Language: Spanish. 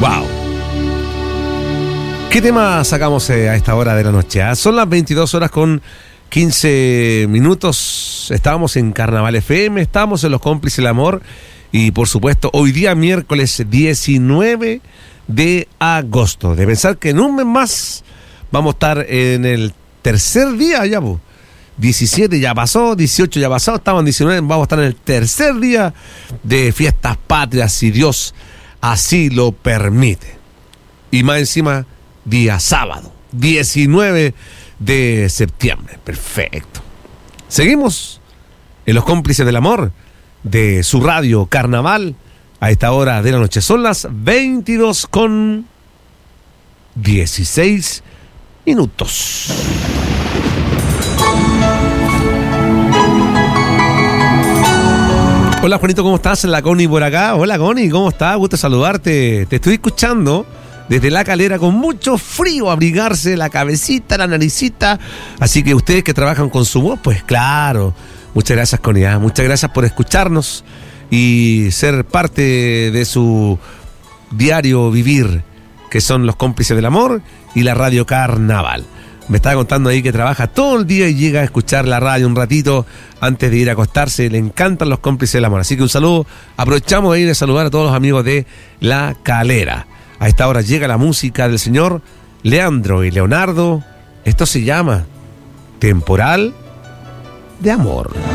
Wow. ¿Qué tema sacamos a esta hora de la noche? Son las 22 horas con 15 minutos. Estábamos en Carnaval FM, estábamos en Los Cómplices del Amor. Y por supuesto, hoy día miércoles 19 de agosto. De pensar que en un mes más vamos a estar en el tercer día ya, 17 ya pasó, 18 ya pasó, estamos en 19, vamos a estar en el tercer día de fiestas patrias, si Dios así lo permite. Y más encima, día sábado, 19 de septiembre. Perfecto. Seguimos en Los Cómplices del Amor de su radio Carnaval a esta hora de la noche. Son las 22 con 16 minutos. Hola Juanito, ¿cómo estás? La Connie por acá. Hola Connie, ¿cómo estás? Gusto saludarte. Te estoy escuchando desde La Calera con mucho frío, abrigarse la cabecita, la naricita. Así que ustedes que trabajan con su voz, pues claro. Muchas gracias Connie, muchas gracias por escucharnos y ser parte de su diario vivir, que son Los Cómplices del Amor y la radio Carnaval. Me estaba contando ahí que trabaja todo el día y llega a escuchar la radio un ratito antes de ir a acostarse. Le encantan Los Cómplices del Amor. Así que un saludo. Aprovechamos ahí de saludar a todos los amigos de La Calera. A esta hora llega la música del señor Leandro y Leonardo. Esto se llama Temporal de Amor.